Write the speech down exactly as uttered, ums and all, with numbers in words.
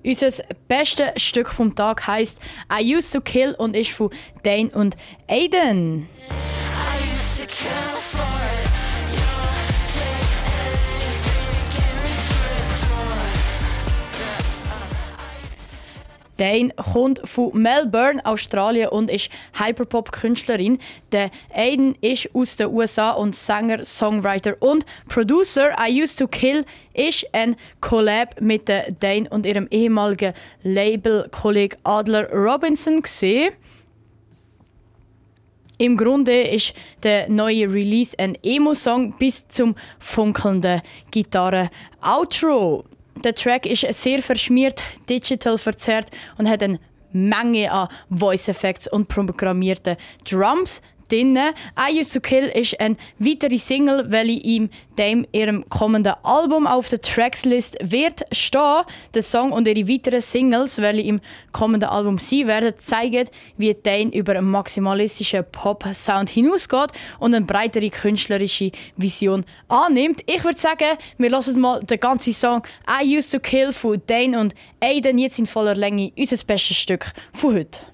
Unser bestes Stück vom Tag heisst «I Used to Kill» und ist von Dane und Aiden. Dane kommt von Melbourne, Australien und ist Hyperpop-Künstlerin. Der Aiden ist aus den U S A und Sänger, Songwriter und Producer. «I Used to Kill» ist ein Collab mit der Dane und ihrem ehemaligen Label-Kollegen Adler Robinson gewesen. Im Grunde ist der neue Release ein Emo-Song bis zum funkelnden Gitarren-Outro. Der Track ist sehr verschmiert, digital verzerrt und hat eine Menge an Voice Effects und programmierten Drums drin. «I Used to Kill» ist eine weitere Single, welche ihm dem ihrem kommenden Album auf der Trackslist wird stehen. Der Song und ihre weiteren Singles, welche im kommenden Album sein werden, zeigen, wie Dane über einen maximalistischen Pop-Sound hinausgeht und eine breitere künstlerische Vision annimmt. Ich würde sagen, wir hören mal den ganzen Song «I Used to Kill» von Dane und Aiden jetzt in voller Länge, unser bestes Stück von heute.